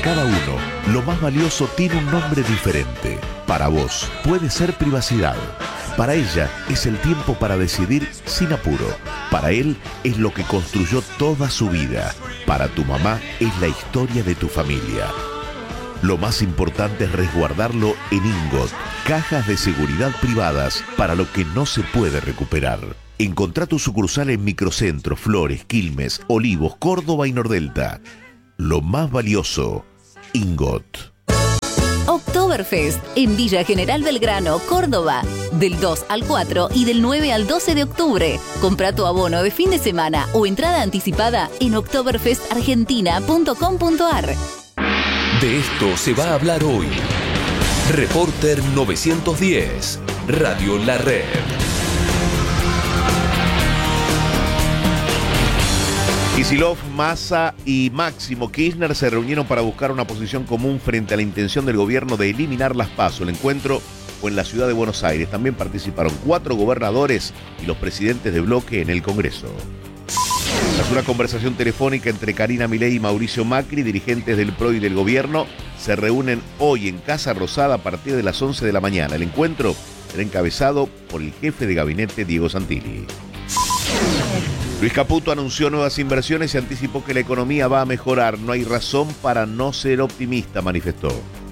Para cada uno, lo más valioso tiene un nombre diferente. Para vos, puede ser privacidad. Para ella, es el tiempo para decidir sin apuro. Para él, es lo que construyó toda su vida. Para tu mamá, es la historia de tu familia. Lo más importante es resguardarlo en Ingot, cajas de seguridad privadas para lo que no se puede recuperar. Encontrá tu sucursal en Microcentro, Flores, Quilmes, Olivos, Córdoba y Nordelta. Lo más valioso, Ingot. Oktoberfest en Villa General Belgrano, Córdoba, del 2 al 4 y del 9 al 12 de octubre. Compra tu abono de fin de semana o entrada anticipada en oktoberfestargentina.com.ar. De esto se va a hablar hoy. Reporter 910, Radio La Red. Kicillof, Massa y Máximo Kirchner se reunieron para buscar una posición común frente a la intención del gobierno de eliminar las PASO. El encuentro fue en la ciudad de Buenos Aires. También participaron 4 gobernadores y los presidentes de bloque en el Congreso. Tras una conversación telefónica entre Karina Milei y Mauricio Macri, dirigentes del PRO y del gobierno se reúnen hoy en Casa Rosada a partir de las 11 de la mañana. El encuentro será encabezado por el jefe de gabinete Diego Santilli. Luis Caputo anunció nuevas inversiones y anticipó que la economía va a mejorar. No hay razón para no ser optimista, manifestó.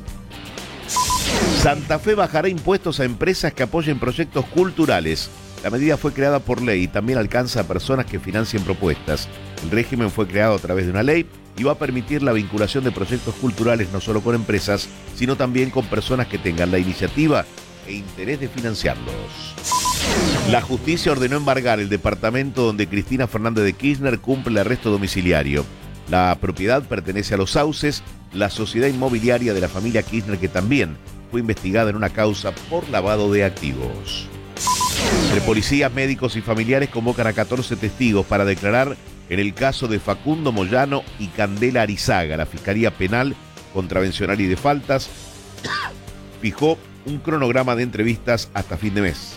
Santa Fe bajará impuestos a empresas que apoyen proyectos culturales. La medida fue creada por ley y también alcanza a personas que financien propuestas. El régimen fue creado a través de una ley y va a permitir la vinculación de proyectos culturales no solo con empresas, sino también con personas que tengan la iniciativa e interés de financiarlos. La justicia ordenó embargar el departamento donde Cristina Fernández de Kirchner cumple el arresto domiciliario. La propiedad pertenece a Los Sauces, la sociedad inmobiliaria de la familia Kirchner, que también fue investigada en una causa por lavado de activos. Entre policías, médicos y familiares convocan a 14 testigos para declarar en el caso de Facundo Moyano y Candela Arizaga. La Fiscalía Penal Contravencional y de Faltas fijó un cronograma de entrevistas hasta fin de mes.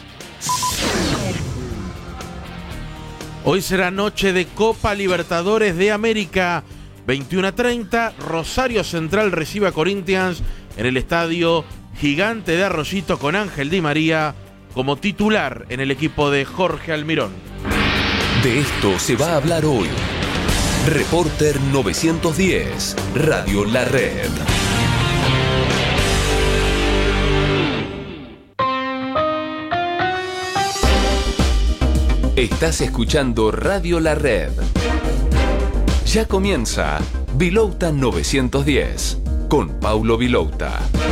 Hoy será noche de Copa Libertadores de América. 21:30, Rosario Central recibe a Corinthians en el estadio Gigante de Arroyito con Ángel Di María como titular en el equipo de Jorge Almirón. De esto se va a hablar hoy. Reporter 910, Radio La Red. Estás escuchando Radio La Red. Ya comienza Vilouta 910 con Paulo Vilouta.